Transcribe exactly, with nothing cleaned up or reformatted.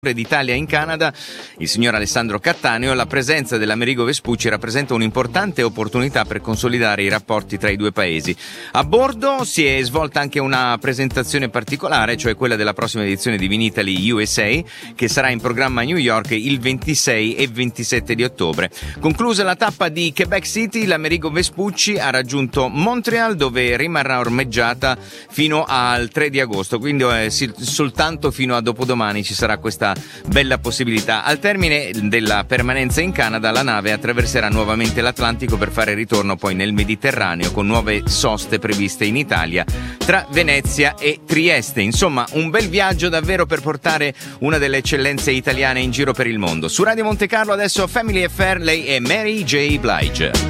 d'Italia in Canada, il signor Alessandro Cattaneo. La presenza dell'Amerigo Vespucci rappresenta un'importante opportunità per consolidare i rapporti tra i due paesi. A bordo si è svolta anche una presentazione particolare, cioè quella della prossima edizione di Vinitaly U S A, che sarà in programma a New York il ventisei e ventisette di ottobre. Conclusa la tappa di Quebec City, l'Amerigo Vespucci ha raggiunto Montreal, dove rimarrà ormeggiata fino al tre di agosto, quindi eh, si, soltanto fino a dopodomani ci sarà questa bella possibilità. Al termine della permanenza in Canada, la nave attraverserà nuovamente l'Atlantico per fare ritorno poi nel Mediterraneo, con nuove soste previste in Italia tra Venezia e Trieste. Insomma, un bel viaggio davvero per portare una delle eccellenze italiane in giro per il mondo. Su Radio Monte Carlo adesso Family Affair, lei è Mary J. Blige.